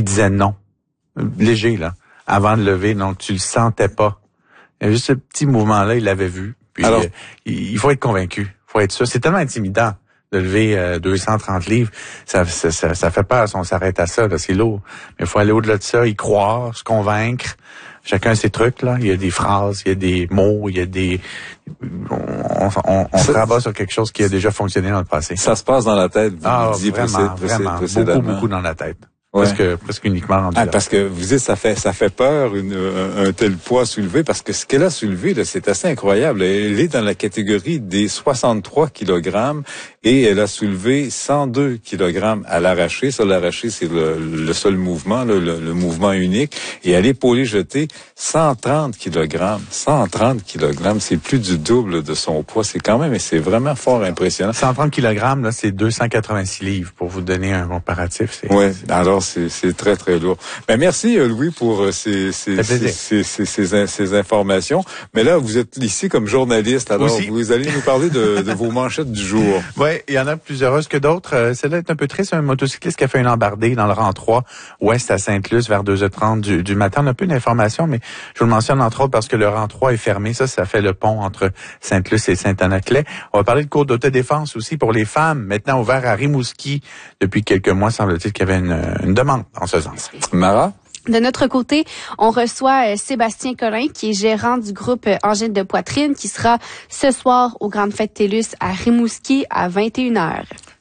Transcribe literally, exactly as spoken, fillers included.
disait non. Léger, là. Avant de lever, donc tu le sentais pas. Il y avait juste ce petit mouvement-là, il l'avait vu. Puis, Alors, euh, il faut être convaincu. Il faut être sûr. C'est tellement intimidant de lever euh, deux cent trente livres. Ça, ça, ça, ça fait peur si on s'arrête à ça, là, c'est lourd. Mais il faut aller au-delà de ça, y croire, se convaincre. Chacun ses trucs, là. Il y a des phrases, il y a des mots, il y a des... On, on, on se rabat sur quelque chose qui a déjà fonctionné dans le passé. Ça se passe dans la tête, vous ah, le disiez vraiment, précé- vraiment. précédemment. Beaucoup, beaucoup dans la tête. Ouais. Presque, presque uniquement rendu ah, là. Parce que vous dites, ça fait ça fait peur une, un, un tel poids soulevé, parce que ce qu'elle a soulevé, là, c'est assez incroyable. Elle est dans la catégorie des soixante-trois kilogrammes et elle a soulevé cent deux kilogrammes à l'arraché. Ça, l'arraché, c'est le, le seul mouvement, là, le, le mouvement unique. Et à l'épaulé jeté, cent trente kilogrammes. cent trente kilogrammes, c'est plus du double de son poids. C'est quand même, et c'est vraiment fort impressionnant. cent trente kilogrammes, là, c'est deux cent quatre-vingt-six livres, pour vous donner un comparatif. C'est, ouais, c'est... alors c'est, c'est très, très lourd. Ben, merci, Louis, pour ces, ces, ces, ces, ces, ces, ces informations. Mais là, vous êtes ici comme journaliste, alors Aussi. Vous allez nous parler de, de vos manchettes du jour. Oui, il y en a plus heureuses que d'autres. Euh, celle-là est un peu triste. Un motocycliste qui a fait une embardée dans le rang trois, ouest à Sainte-Luce, vers deux heures trente du, du matin. On a peu d'informations, mais je vous le mentionne entre autres parce que le rang trois est fermé. Ça, ça fait le pont entre Sainte-Luce et Saint-Anaclet. On va parler de cours d'autodéfense aussi pour les femmes, maintenant ouvert à Rimouski. Depuis quelques mois, semble-t-il qu'il y avait une, une demande en ce sens. Mara? De notre côté, on reçoit euh, Sébastien Collin, qui est gérant du groupe euh, Angine de poitrine, qui sera ce soir aux Grandes Fêtes TELUS à Rimouski à vingt et une heures.